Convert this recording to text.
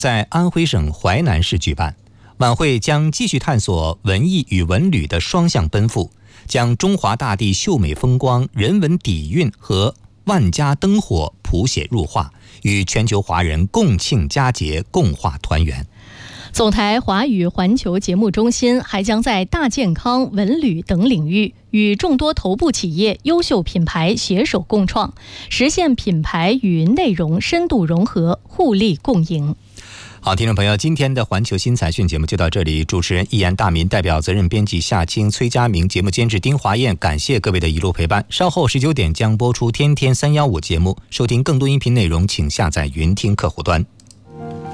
在安徽省淮南市举办。晚会将继续探索文艺与文旅的双向奔赴，将中华大地秀美风光、人文底蕴和万家灯火谱写入画，与全球华人共庆佳节、共话团圆。 总台华语环球节目中心还将在大健康、文旅等领域与众多头部企业、优秀品牌携手共创，实现品牌与内容深度融合，互利共赢。 好，听众朋友，今天的环球新财讯节目就到这里。主持人易言大民，代表责任编辑夏青、崔佳明，节目监制丁华燕，感谢各位的一路陪伴。稍后19点将播出天天315节目，收听更多音频内容请下载云听客户端。